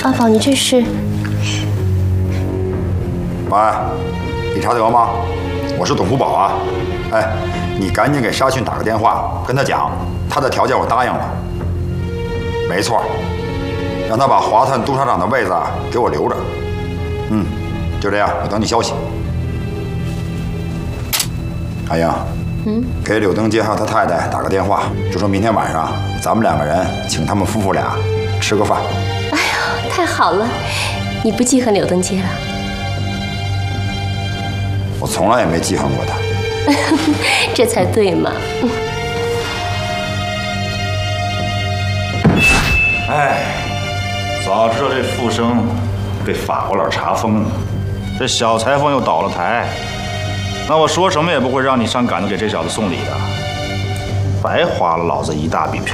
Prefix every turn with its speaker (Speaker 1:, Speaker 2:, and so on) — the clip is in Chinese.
Speaker 1: 阿宝，你这是？
Speaker 2: 喂，理查德吗？我是董福宝啊。哎，你赶紧给沙逊打个电话，跟他讲，他的条件我答应了。没错，让他把华特督察长的位子给我留着。就这样，我等你消息。海英，给柳登街还有他太太打个电话，就说明天晚上咱们2个人请他们夫妇俩吃个饭。
Speaker 1: 哎呀，太好了，你不记恨柳登街了？
Speaker 2: 我从来也没记恨过他。
Speaker 1: 这才对嘛。
Speaker 3: 哎，早知道这富生被法国佬查封了，这小裁缝又倒了台，那我说什么也不会让你上赶着给这小子送礼的，白花了老子一大笔票。